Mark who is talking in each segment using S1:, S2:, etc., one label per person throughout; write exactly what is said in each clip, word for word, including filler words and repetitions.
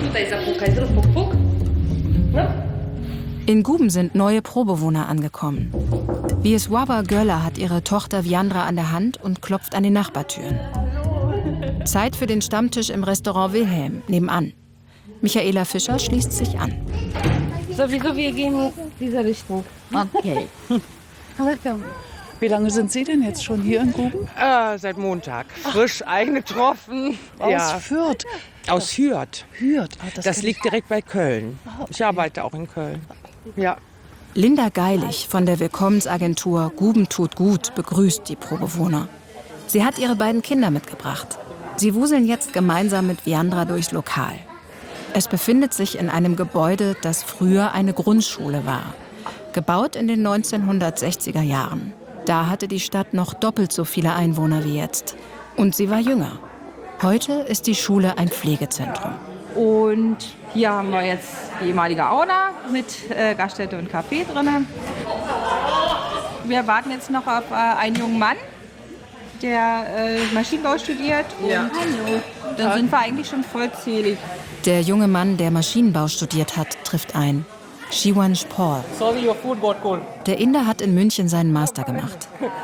S1: In Guben sind neue Probewohner angekommen. Wiesława Göller hat ihre Tochter Wiandra an der Hand und klopft an die Nachbartüren. Zeit für den Stammtisch im Restaurant Wilhelm, nebenan. Michaela Fischer schließt sich an.
S2: Sowieso, wir gehen in diese Richtung.
S3: Okay. Wie lange sind Sie denn jetzt schon hier in Guben?
S4: Äh, seit Montag. Frisch eingetroffen.
S3: Aus
S4: ja.
S3: Fürth?
S4: Aus Hürth.
S3: Hürth. Ah,
S4: das das liegt direkt bei Köln.
S3: Ah, okay.
S4: Ich arbeite auch in Köln. Ja.
S1: Linda Geilig von der Willkommensagentur Guben tut gut begrüßt die Probewohner. Sie hat ihre beiden Kinder mitgebracht. Sie wuseln jetzt gemeinsam mit Wiandra durchs Lokal. Es befindet sich in einem Gebäude, das früher eine Grundschule war. Gebaut in den neunzehnhundertsechziger Jahren. Da hatte die Stadt noch doppelt so viele Einwohner wie jetzt. Und sie war jünger. Heute ist die Schule ein Pflegezentrum.
S2: Und hier haben wir jetzt die ehemalige Aula mit äh, Gaststätte und Café drin. Wir warten jetzt noch auf äh, einen jungen Mann, der äh, Maschinenbau studiert. Und ja. Dann sind wir eigentlich schon vollzählig.
S1: Der junge Mann, der Maschinenbau studiert hat, trifft ein. Shiwan Paul.
S5: Sorry, your food got cold.
S1: Der Inder hat in München seinen Master gemacht.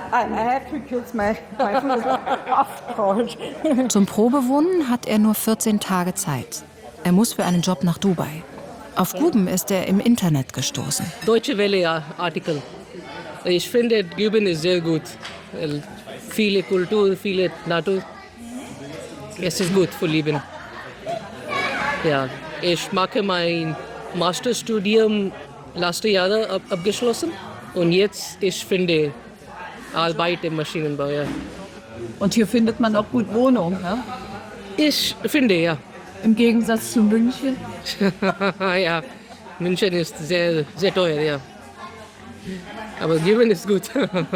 S1: Zum Probewohnen hat er nur vierzehn Tage Zeit. Er muss für einen Job nach Dubai. Auf Guben ist er im Internet gestoßen.
S5: Deutsche Welle Artikel. Ich finde, Guben ist sehr gut. Viele Kultur, viele Natur. Es ist gut für Leben. Ja, ich mache mein Masterstudium letzte Jahre ab, abgeschlossen und jetzt ich finde Arbeit im Maschinenbau. Ja.
S3: Und hier findet man auch gut Wohnung, ne?
S5: Ich finde, ja.
S3: Im Gegensatz zu München?
S5: Ja, München ist sehr, sehr teuer, ja. Aber Guben ist gut.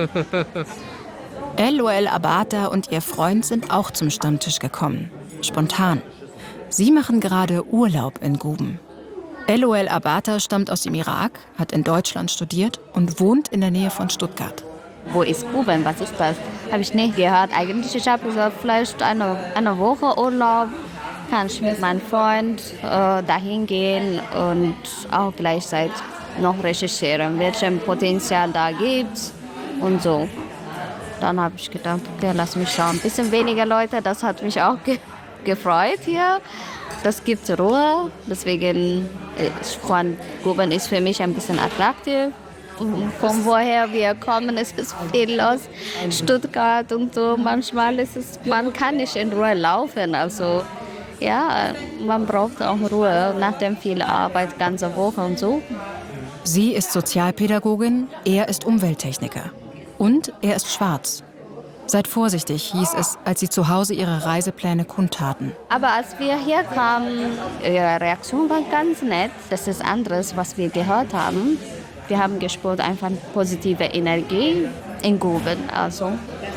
S1: Eloel Abata und ihr Freund sind auch zum Stammtisch gekommen. Spontan. Sie machen gerade Urlaub in Guben. Eloel Abata stammt aus dem Irak, hat in Deutschland studiert und wohnt in der Nähe von Stuttgart.
S6: Wo ist Guben? Was ist das? Habe ich nicht gehört. Eigentlich, ich habe gesagt, vielleicht eine, eine Woche Urlaub. Kann ich mit meinem Freund äh, dahin gehen und auch gleichzeitig noch recherchieren, welches Potenzial da gibt und so. Dann habe ich gedacht, okay, lass mich schauen. Ein bisschen weniger Leute, das hat mich auch ge- gefreut hier. Das gibt Ruhe, deswegen von Guben ist für mich ein bisschen attraktiv. Von woher wir kommen, es ist viel los. Stuttgart und so, manchmal ist es, man kann nicht in Ruhe laufen. Also ja, man braucht auch Ruhe nach dem viel Arbeit, ganze Woche und so.
S1: Sie ist Sozialpädagogin, er ist Umwelttechniker. Und er ist schwarz. Seid vorsichtig, hieß es, als sie zu Hause ihre Reisepläne kundtaten.
S6: Aber als wir hier kamen, ihre Reaktion war ganz nett. Das ist anderes, was wir gehört haben. Wir haben gespürt einfach positive Energie in Guben. Also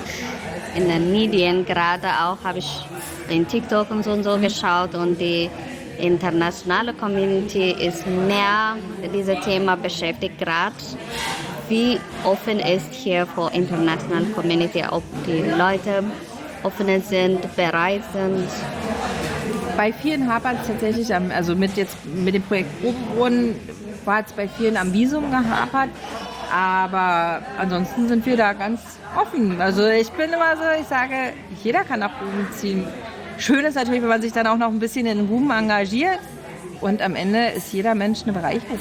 S6: in den Medien gerade auch habe ich in TikTok und so, und so geschaut und die internationale Community ist mehr mit diesem Thema beschäftigt gerade. Wie offen ist hier für internationale Community, ob die Leute offen sind, bereit sind.
S2: Bei vielen hapert es tatsächlich, am, also mit, jetzt, mit dem Projekt Probewohnen war es bei vielen am Visum gehapert. Aber ansonsten sind wir da ganz offen. Also ich bin immer so, ich sage, jeder kann nach Guben ziehen. Schön ist natürlich, wenn man sich dann auch noch ein bisschen in Guben engagiert. Und am Ende ist jeder Mensch eine Bereicherung.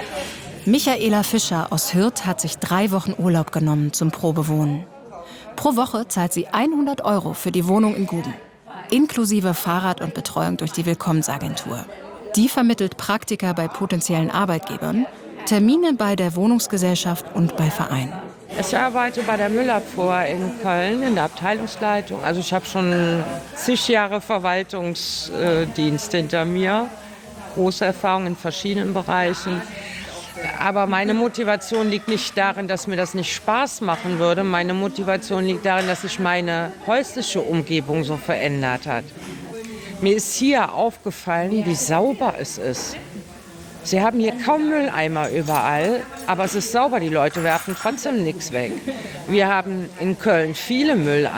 S1: Michaela Fischer aus Hürth hat sich drei Wochen Urlaub genommen zum Probewohnen. Pro Woche zahlt sie hundert Euro für die Wohnung in Guben. Inklusive Fahrrad und Betreuung durch die Willkommensagentur. Die vermittelt Praktika bei potenziellen Arbeitgebern, Termine bei der Wohnungsgesellschaft und bei Vereinen.
S4: Ich arbeite bei der Müllabfuhr in Köln in der Abteilungsleitung. Also ich habe schon zig Jahre Verwaltungsdienst hinter mir. Große Erfahrung in verschiedenen Bereichen. Aber meine Motivation liegt nicht darin, dass mir das nicht Spaß machen würde. Meine Motivation liegt darin, dass sich meine häusliche Umgebung so verändert hat. Mir ist hier aufgefallen, wie sauber es ist. Sie haben hier kaum Mülleimer überall, aber es ist sauber. Die Leute werfen trotzdem nichts weg. Wir haben in Köln viele Mülleimer.